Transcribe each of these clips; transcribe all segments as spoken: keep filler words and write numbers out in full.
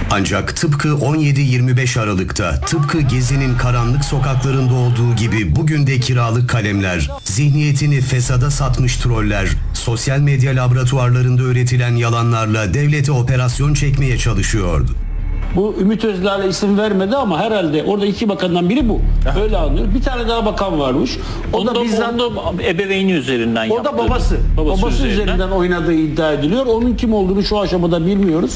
Ancak tıpkı on yedi yirmi beş Aralık'ta, tıpkı Gezi'nin karanlık sokaklarında olduğu gibi bugün de kiralık kalemler, zihniyetini fesada satmış troller, sosyal medya laboratuvarlarında üretilen yalanlarla devlete operasyon çekmeye çalışıyordu. Bu Ümit Özdağ'la isim vermedi ama herhalde orada iki bakandan biri bu. Öyle anlıyoruz. Bir tane daha bakan varmış. O Onda, da bizzat onda ebeveyni üzerinden o yaptı. da babası. Babası, babası üzerinden. üzerinden oynadığı iddia ediliyor. Onun kim olduğunu şu aşamada bilmiyoruz.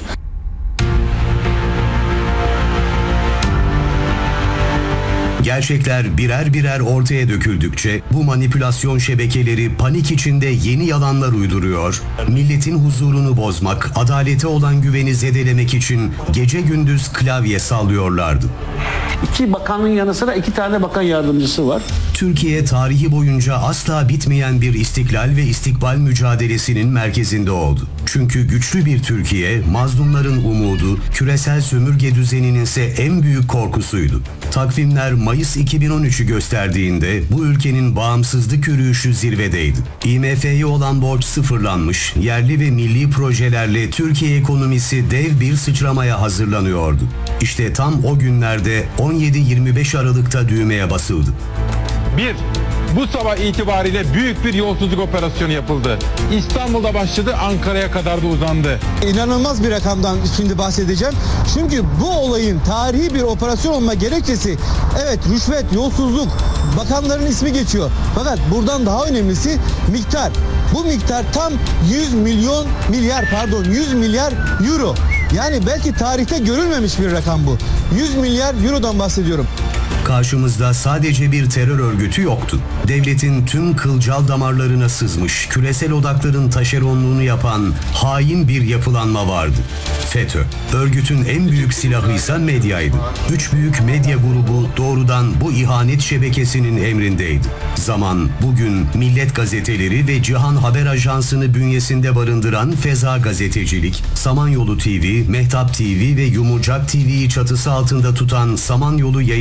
Gerçekler birer birer ortaya döküldükçe bu manipülasyon şebekeleri panik içinde yeni yalanlar uyduruyor, milletin huzurunu bozmak, adalete olan güveni zedelemek için gece gündüz klavye sallıyorlardı. İki bakanın yanı sıra iki tane bakan yardımcısı var. Türkiye tarihi boyunca asla bitmeyen bir istiklal ve istikbal mücadelesinin merkezinde oldu. Çünkü güçlü bir Türkiye, mazlumların umudu, küresel sömürge düzeninin ise en büyük korkusuydu. Takvimler Mayıs iki bin on üç'ü gösterdiğinde bu ülkenin bağımsızlık yürüyüşü zirvedeydi. I M F'ye olan borç sıfırlanmış, yerli ve milli projelerle Türkiye ekonomisi dev bir sıçramaya hazırlanıyordu. İşte tam o günlerde on yedi yirmi beş Aralık'ta düğmeye basıldı. bir. Bu sabah itibariyle büyük bir yolsuzluk operasyonu yapıldı. İstanbul'da başladı, Ankara'ya kadar da uzandı. İnanılmaz bir rakamdan şimdi bahsedeceğim. Çünkü bu olayın tarihi bir operasyon olma gerekçesi, evet, rüşvet, yolsuzluk, bakanların ismi geçiyor. Fakat buradan daha önemlisi miktar. Bu miktar tam yüz milyon milyar pardon yüz milyar euro. Yani belki tarihte görülmemiş bir rakam bu. yüz milyar eurodan bahsediyorum. Karşımızda sadece bir terör örgütü yoktu. Devletin tüm kılcal damarlarına sızmış, küresel odakların taşeronluğunu yapan hain bir yapılanma vardı. FETÖ. Örgütün en büyük silahı ise medyaydı. Üç büyük medya grubu doğrudan bu ihanet şebekesinin emrindeydi. Zaman, bugün Millet Gazeteleri ve Cihan Haber Ajansı'nı bünyesinde barındıran Feza Gazetecilik, Samanyolu T V, Mehtap T V ve Yumurcak T V'yi çatısı altında tutan Samanyolu Yayın